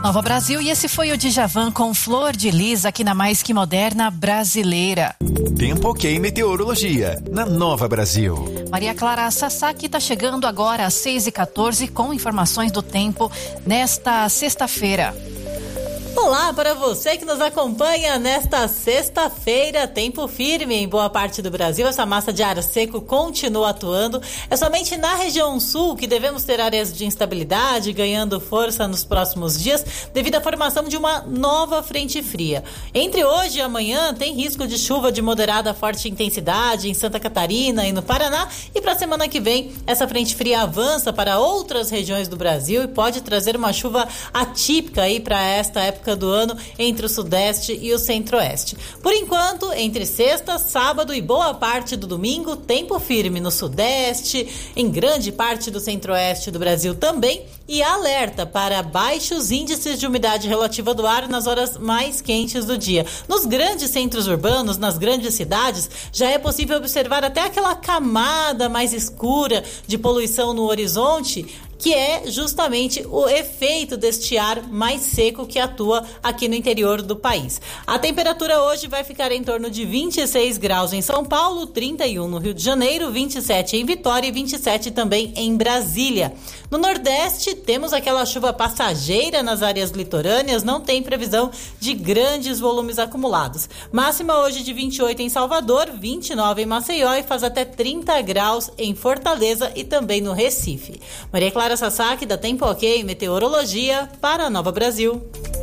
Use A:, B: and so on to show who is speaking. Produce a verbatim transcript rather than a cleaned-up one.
A: Nova Brasil, e esse foi o Djavan com Flor de Lis aqui na Mais Que Moderna Brasileira.
B: Tempo Ok Meteorologia, na Nova Brasil.
A: Maria Clara Sasaki está chegando agora às seis e quatorze com informações do tempo nesta sexta-feira.
C: Olá para você que nos acompanha nesta sexta-feira, tempo firme em boa parte do Brasil. Essa massa de ar seco continua atuando. É somente na região sul que devemos ter áreas de instabilidade ganhando força nos próximos dias devido à formação de uma nova frente fria. Entre hoje e amanhã tem risco de chuva de moderada a forte intensidade em Santa Catarina e no Paraná, e para a semana que vem essa frente fria avança para outras regiões do Brasil e pode trazer uma chuva atípica aí para esta época do ano entre o sudeste e o centro-oeste. Por enquanto, entre sexta, sábado e boa parte do domingo, tempo firme no sudeste, em grande parte do centro-oeste do Brasil também, e alerta para baixos índices de umidade relativa do ar nas horas mais quentes do dia. Nos grandes centros urbanos, nas grandes cidades, já é possível observar até aquela camada mais escura de poluição no horizonte, que é justamente o efeito deste ar mais seco que atua aqui no interior do país. A temperatura hoje vai ficar em torno de vinte e seis graus em São Paulo, trinta e um no Rio de Janeiro, vinte e sete em Vitória e vinte e sete também em Brasília. No Nordeste, temos aquela chuva passageira nas áreas litorâneas, não tem previsão de grandes volumes acumulados. Máxima hoje de vinte e oito em Salvador, vinte e nove em Maceió e faz até trinta graus em Fortaleza e também no Recife. Maria Clara Sasaki, da Tempo Ok Meteorologia, para a Nova Brasil.